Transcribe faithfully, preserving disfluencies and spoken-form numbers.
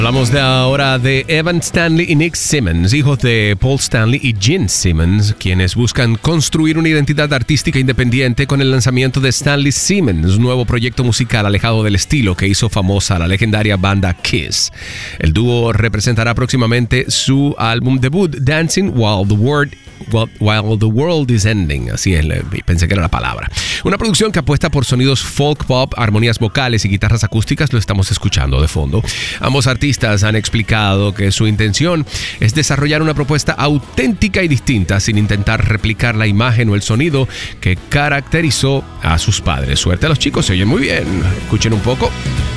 Hablamos de ahora de Evan Stanley y Nick Simmons, hijos de Paul Stanley y Gene Simmons, quienes buscan construir una identidad artística independiente con el lanzamiento de Stanley Simmons, un nuevo proyecto musical alejado del estilo que hizo famosa a la legendaria banda Kiss. El dúo representará próximamente su álbum debut, Dancing While the World While the World is Ending, así es, pensé que era la palabra. Una producción que apuesta por sonidos folk pop, armonías vocales y guitarras acústicas, lo estamos escuchando de fondo. Ambos artistas han explicado que su intención es desarrollar una propuesta auténtica y distinta, sin intentar replicar la imagen o el sonido que caracterizó a sus padres. Suerte a los chicos, se oyen muy bien. Escuchen un poco.